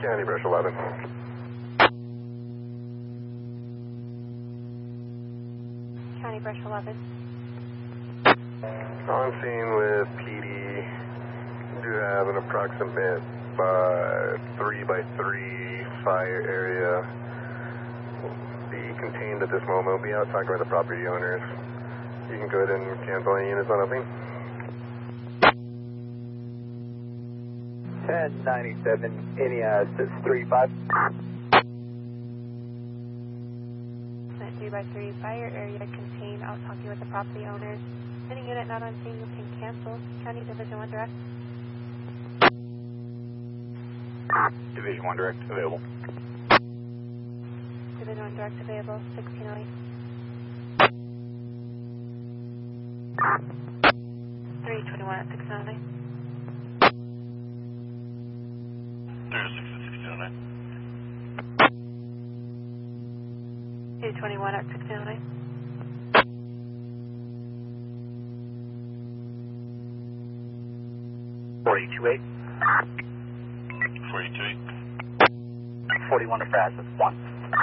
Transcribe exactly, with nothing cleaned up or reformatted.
County Brush eleven. County Brush eleven. On scene with P D. Do have an approximate uh, three by three fire area. Be contained at this moment. We'll be out talking with the property owners. You can go ahead and cancel any units on opening. ten ninety-seven, any uh, six three five. three by three fire area contained, out talking with the property owners. Any unit not on scene can cancel. County Division one direct. Division one direct available. Division one direct available, sixteen oh eight. three twenty-one at sixteen oh nine. three oh six at sixteen oh nine. two twenty-one at sixteen oh nine. four eight two eight. four eight two eight. forty-one to Brazos, one.